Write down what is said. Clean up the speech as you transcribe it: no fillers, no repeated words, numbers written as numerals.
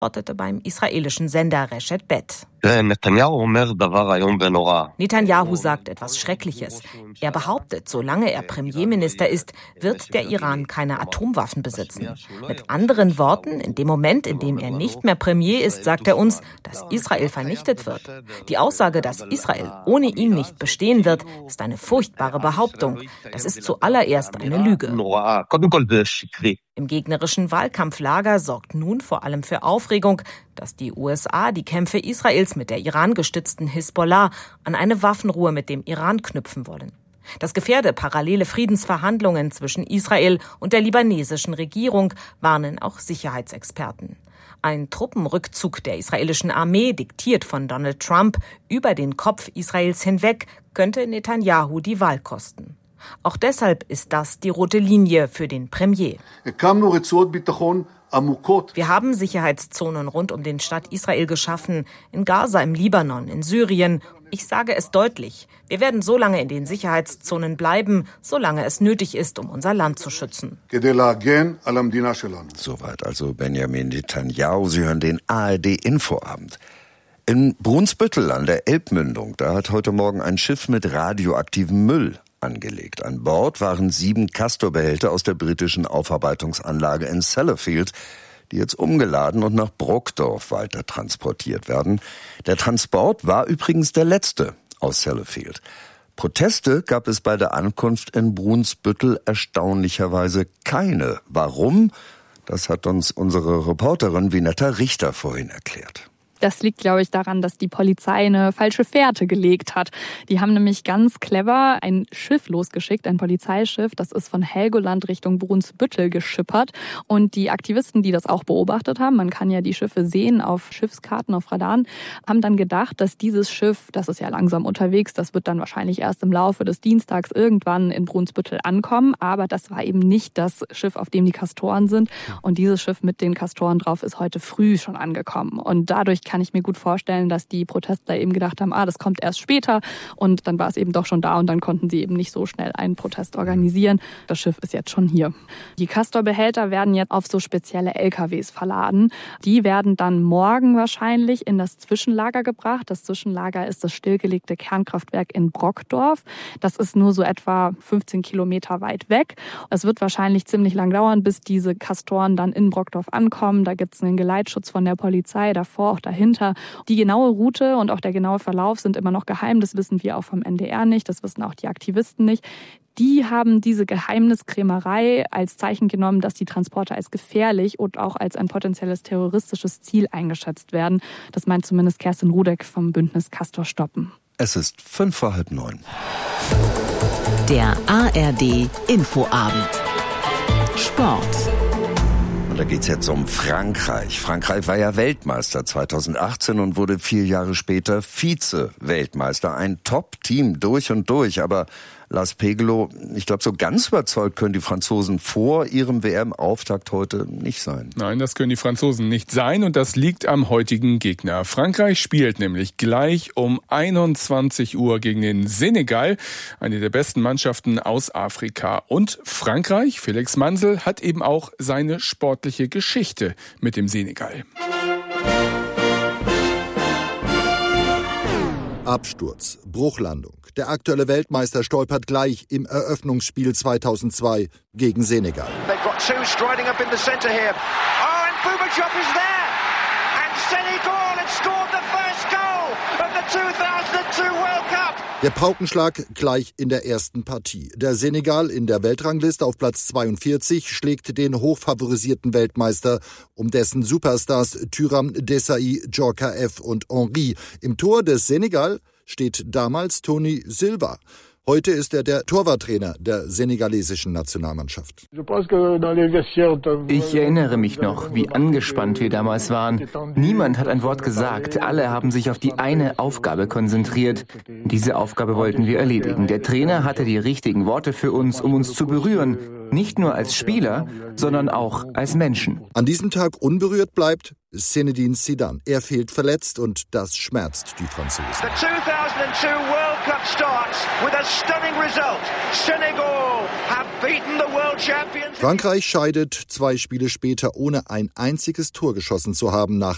antwortete beim israelischen Sender Reshet Bet. Netanyahu sagt etwas Schreckliches. Er behauptet, solange er Premierminister ist, wird der Iran keine Atomwaffen besitzen. Mit anderen Worten, in dem Moment, in dem er nicht mehr Premier ist, sagt er uns, dass Israel vernichtet wird. Die Aussage, dass Israel ohne ihn nicht bestehen wird, ist eine furchtbare Behauptung. Das ist zuallererst eine Lüge. Im gegnerischen Wahlkampflager sorgt nun vor allem für Aufregung, dass die USA die Kämpfe Israels mit der Iran-gestützten Hisbollah an eine Waffenruhe mit dem Iran knüpfen wollen. Das gefährde parallele Friedensverhandlungen zwischen Israel und der libanesischen Regierung, warnen auch Sicherheitsexperten. Ein Truppenrückzug der israelischen Armee, diktiert von Donald Trump, über den Kopf Israels hinweg, könnte Netanyahu die Wahl kosten. Auch deshalb ist das die rote Linie für den Premier. Wir haben Sicherheitszonen rund um den Staat Israel geschaffen, in Gaza, im Libanon, in Syrien. Ich sage es deutlich, wir werden so lange in den Sicherheitszonen bleiben, solange es nötig ist, um unser Land zu schützen. Soweit also Benjamin Netanyahu. Sie hören den ARD-Infoabend. In Brunsbüttel an der Elbmündung, da hat heute Morgen ein Schiff mit radioaktivem Müll angelegt. An Bord waren 7 Castor-Behälter aus der britischen Aufarbeitungsanlage in Sellafield, die jetzt umgeladen und nach Brockdorf weiter transportiert werden. Der Transport war übrigens der letzte aus Sellafield. Proteste gab es bei der Ankunft in Brunsbüttel erstaunlicherweise keine. Warum? Das hat uns unsere Reporterin Vinetta Richter vorhin erklärt. Das liegt, glaube ich, daran, dass die Polizei eine falsche Fährte gelegt hat. Die haben nämlich ganz clever ein Schiff losgeschickt, ein Polizeischiff. Das ist von Helgoland Richtung Brunsbüttel geschippert. Und die Aktivisten, die das auch beobachtet haben, man kann ja die Schiffe sehen auf Schiffskarten, auf Radaren, haben dann gedacht, dass dieses Schiff, das ist ja langsam unterwegs, das wird dann wahrscheinlich erst im Laufe des Dienstags irgendwann in Brunsbüttel ankommen. Aber das war eben nicht das Schiff, auf dem die Castoren sind. Und dieses Schiff mit den Castoren drauf ist heute früh schon angekommen. Und dadurch kann ich mir gut vorstellen, dass die Protestler eben gedacht haben, das kommt erst später, und dann war es eben doch schon da und dann konnten sie eben nicht so schnell einen Protest organisieren. Das Schiff ist jetzt schon hier. Die Castor-Behälter werden jetzt auf so spezielle LKWs verladen. Die werden dann morgen wahrscheinlich in das Zwischenlager gebracht. Das Zwischenlager ist das stillgelegte Kernkraftwerk in Brockdorf. Das ist nur so etwa 15 Kilometer weit weg. Es wird wahrscheinlich ziemlich lang dauern, bis diese Castoren dann in Brockdorf ankommen. Da gibt es einen Geleitschutz von der Polizei davor, auch dahinter. Die genaue Route und auch der genaue Verlauf sind immer noch geheim. Das wissen wir auch vom NDR nicht. Das wissen auch die Aktivisten nicht. Die haben diese Geheimniskrämerei als Zeichen genommen, dass die Transporter als gefährlich und auch als ein potenzielles terroristisches Ziel eingeschätzt werden. Das meint zumindest Kerstin Rudek vom Bündnis Castor Stoppen. Es ist 8:05. Der ARD Infoabend. Sport. Und da geht's jetzt um Frankreich. Frankreich war ja Weltmeister 2018 und wurde 4 Jahre später Vize-Weltmeister. Ein Top-Team durch und durch. Aber Lars Pegelow, ich glaube, so ganz überzeugt können die Franzosen vor ihrem WM-Auftakt heute nicht sein. Nein, das können die Franzosen nicht sein, und das liegt am heutigen Gegner. Frankreich spielt nämlich gleich um 21 Uhr gegen den Senegal, eine der besten Mannschaften aus Afrika. Und Frankreich, Felix Mansel, hat eben auch seine sportliche Geschichte mit dem Senegal. Absturz, Bruchlandung. Der aktuelle Weltmeister stolpert gleich im Eröffnungsspiel 2002 gegen Senegal. They've got two striding up in the center here. Oh, and Bouba Diop is there. And Senegal has scored the first goal of the 2002 World Cup. Der Paukenschlag gleich in der ersten Partie. Der Senegal in der Weltrangliste auf Platz 42 schlägt den hochfavorisierten Weltmeister um dessen Superstars Thuram, Desailly, Djorkaeff F. und Henry. Im Tor des Senegal steht damals Tony Silva. Heute ist er der Torwarttrainer der senegalesischen Nationalmannschaft. Ich erinnere mich noch, wie angespannt wir damals waren. Niemand hat ein Wort gesagt. Alle haben sich auf die eine Aufgabe konzentriert. Diese Aufgabe wollten wir erledigen. Der Trainer hatte die richtigen Worte für uns, um uns zu berühren. Nicht nur als Spieler, sondern auch als Menschen. An diesem Tag unberührt bleibt Zinedine Zidane. Er fehlt verletzt und das schmerzt die Franzosen. The 2002 World Cup starts with a stunning result. Senegal have beaten the world champions. Frankreich scheidet 2 Spiele später, ohne ein einziges Tor geschossen zu haben, nach